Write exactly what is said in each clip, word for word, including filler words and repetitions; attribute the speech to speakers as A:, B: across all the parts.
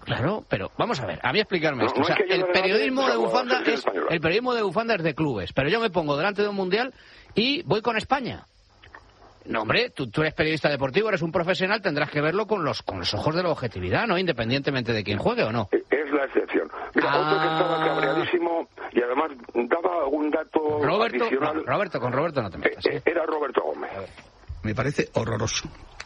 A: Claro, pero vamos a ver, a mí explicarme
B: No,
A: esto.
B: no
A: o sea,
B: hay que
A: el
B: llevar
A: periodismo
B: adelante
A: de
B: la
A: bufanda
B: selección
A: es
B: española.
A: el periodismo de bufanda es de clubes, pero yo me pongo delante de un mundial y voy con España. No, hombre, tú, tú eres periodista deportivo, eres un profesional, tendrás que verlo con los con los ojos de la objetividad, ¿no? Independientemente de quién juegue o no.
B: Es la excepción. Mira,
A: Ah.
B: otro que estaba cabreadísimo y además daba algún dato
A: Roberto,
B: adicional.
A: no, Roberto, con Roberto no te metas,
B: eh,
A: ¿eh?
B: Era Roberto Gómez.
C: Me parece horroroso.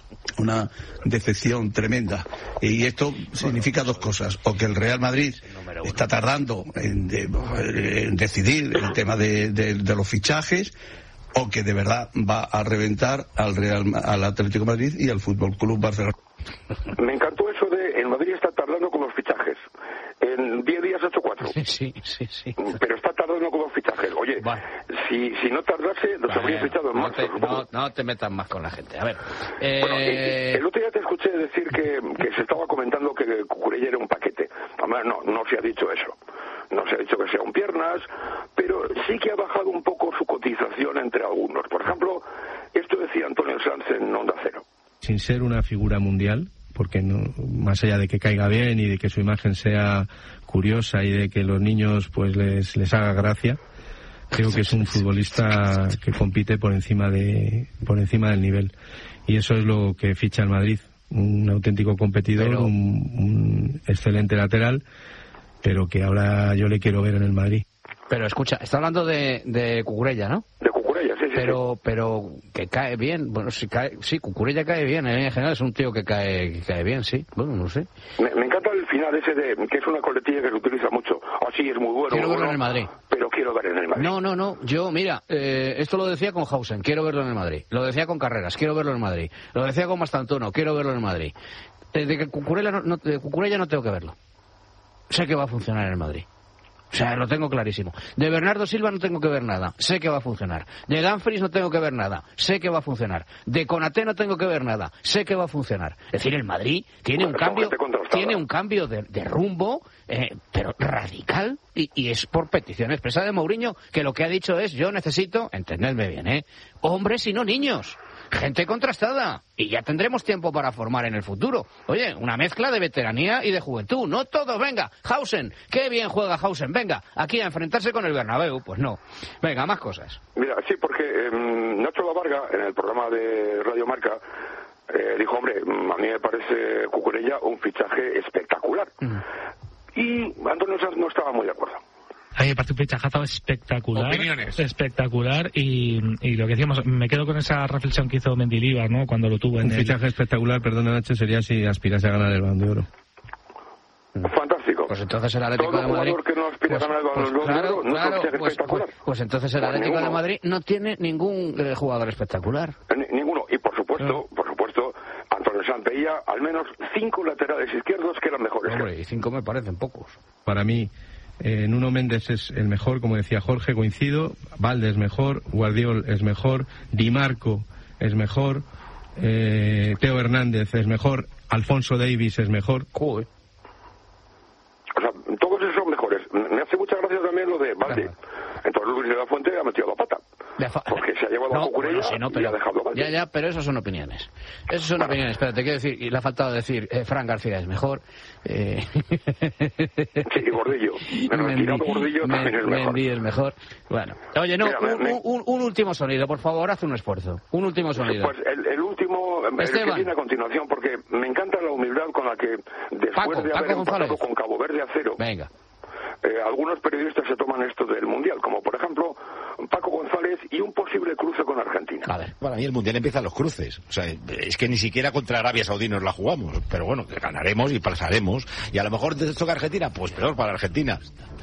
C: Una decepción tremenda. Y esto significa dos cosas. O que el Real Madrid está tardando en, de, en decidir el tema de, de, de los fichajes, o que de verdad va a reventar al Real, al Atlético de Madrid y al Fútbol Club Barcelona.
B: Me encantó eso de el Madrid está tardando con los fichajes. En diez días ha hecho cuatro.
A: Sí, sí, sí, sí.
B: Pero está tardando con los fichajes. Oye,
A: Bueno.
B: si, si no tardase, los
A: Bueno,
B: habría fichado en
A: no,
B: marzo.
A: te,
B: supongo.
A: no, no te metas más con la gente. A ver.
B: Bueno,
A: Eh...
B: el otro día te escuché decir que, que se estaba comentando que Cucurella era un paquete. Además, no, no se ha dicho eso. No se ha dicho que sea un piernas, pero sí que ha bajado un poco su cotización entre algunos. Por ejemplo, esto decía Antonio Sanz en Onda Cero.
D: Sin ser una figura mundial, porque no, más allá de que caiga bien y de que su imagen sea curiosa y de que los niños pues les, les haga gracia, creo que es un futbolista que compite por encima de por encima del nivel, y eso es lo que ficha el Madrid, un auténtico competidor,
A: pero...
D: un, un excelente lateral, pero que ahora yo le quiero ver en el Madrid.
A: Pero escucha, está hablando de, de Cucurella, ¿no?
B: De Cucurella, sí, sí.
A: Pero,
B: sí.
A: pero que cae bien. Bueno, si cae, sí, Cucurella cae bien. En general es un tío que cae, que cae bien, sí. Bueno, no sé.
B: Me, me encanta el final ese de que es una coletilla que se utiliza mucho. Así es muy bueno.
A: Quiero verlo
B: bueno,
A: en el Madrid.
B: Pero quiero ver en el Madrid.
A: No, no, no. Yo, mira, eh, esto lo decía con Hausen, quiero verlo en el Madrid. Lo decía con Carreras, quiero verlo en el Madrid. Lo decía con Mastantuono, quiero verlo en el Madrid. De, de que Cucurella no, no, de Cucurella no tengo que verlo. Sé que va a funcionar en el Madrid. O sea, lo tengo clarísimo. De Bernardo Silva no tengo que ver nada. Sé que va a funcionar. De Dumfries no tengo que ver nada. Sé que va a funcionar. De Konaté no tengo que ver nada. Sé que va a funcionar. Es decir, el Madrid tiene
B: Bueno,
A: un cambio,
B: contrastada.
A: tiene un cambio de, de rumbo, eh, pero radical, y, y es por petición expresa de Mourinho, que lo que ha dicho es: yo necesito, entendedme bien, ¿eh? hombres y no niños. Gente contrastada, y ya tendremos tiempo para formar en el futuro. Oye, una mezcla de veteranía y de juventud. No todos, venga, Hausen, qué bien juega Hausen, venga, aquí a enfrentarse con el Bernabéu. Pues no. Venga, más cosas.
B: Mira, sí, porque eh, Nacho Lavarga, en el programa de Radio Marca, eh, dijo, hombre, a mí me parece Cucurella un fichaje espectacular. Mm. Y Antonio Sanz no estaba muy de acuerdo.
E: A mí me parece un fichajazo espectacular.
F: Opiniones.
E: Espectacular. Y, y lo que decíamos, me quedo con esa reflexión que hizo Mendilibar, ¿no? Cuando lo tuvo en
D: un
E: el...
D: fichaje espectacular, perdona Nacho, sería si aspirase a ganar el Balón de Oro.
B: Fantástico.
A: Pues entonces el Atlético
B: Todo
A: de Madrid...
B: jugador que no aspira
A: pues,
B: a ganar el Balón
A: pues,
B: de Oro
A: claro,
B: no
A: claro,
B: es un
A: pues,
B: espectacular.
A: pues, pues entonces el
B: Pues
A: Atlético
B: ninguno.
A: de Madrid no tiene ningún eh, jugador espectacular.
B: Ni, ninguno. Y por supuesto,
A: no.
B: por supuesto, Antonio Sanz veía al menos cinco laterales izquierdos que eran mejores.
A: Hombre, y cinco me parecen pocos.
D: Para mí, eh, Nuno Méndez es el mejor, como decía Jorge, coincido. Valde es mejor, Guardiol es mejor, Di Marco es mejor, eh, Teo Hernández es mejor, Alfonso Davies es mejor.
A: Joder.
B: O sea, todos esos son mejores. Me hace mucha gracia también lo de Valde.
A: Claro.
B: Entonces Luis de la Fuente ha metido la pata.
A: Fa...
B: Porque se ha llevado
A: no,
B: a Cucurella
A: bueno, sí, no, pero...
B: y ha dejado a Valde.
A: Ya, ya, pero eso son opiniones. Eso son bueno. opiniones. Espérate, quiero decir, y le ha faltado decir, eh, Fran García es mejor. Eh...
B: Sí, Gordillo. Pero el tirado Gordillo
A: Men,
B: también es mejor.
A: Mendy es mejor. Bueno, oye, no, Mira, un, me... un, un último sonido, por favor, haz un esfuerzo. Un último sonido.
B: Pues el, el último, Esteban. El que viene a continuación, porque me encanta la humildad con la que, después
A: Paco,
B: de haber
A: Paco
B: empatado
A: González.
B: con Cabo Verde a cero,
A: venga.
B: Eh, algunos periodistas se toman esto del Mundial, como por ejemplo Paco González y un posible cruce con Argentina.
F: A ver, para mí el Mundial empieza los cruces. O sea, es que ni siquiera contra Arabia Saudí nos la jugamos. Pero bueno, que ganaremos y pasaremos. Y a lo mejor te toca Argentina, pues peor para Argentina.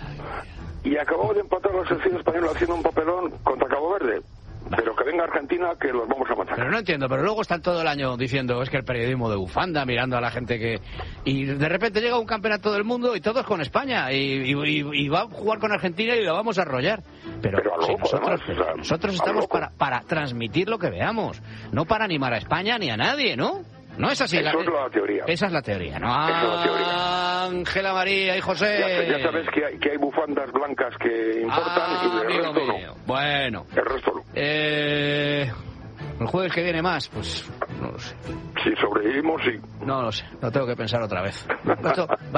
B: Y acabamos de empatar la selección española haciendo un papelón contra Cabo Verde. Pero que venga Argentina, que los vamos a matar.
A: Pero no entiendo, pero luego están todo el año diciendo es que el periodismo de bufanda, mirando a la gente que... Y de repente llega un campeonato del mundo y todos con España, y, y, y va a jugar con Argentina y lo vamos a arrollar. Pero,
B: pero a loco,
A: si nosotros,
B: además, o sea,
A: nosotros estamos para, para transmitir lo que veamos, no para animar a España ni a nadie, ¿no? No es así.
B: Esa
A: la,
B: es la teoría.
A: Esa es la teoría, ¿no?
B: Esa es la teoría.
A: Ángela María y José.
B: Ya, ya sabes que hay, que hay bufandas blancas que importan
A: ah,
B: y el resto
A: mío.
B: no.
A: Bueno.
B: El resto no.
A: Eh, el jueves que viene más, pues no lo sé.
B: Si sobrevivimos, sí.
A: No lo sé, lo tengo que pensar otra vez. Esto,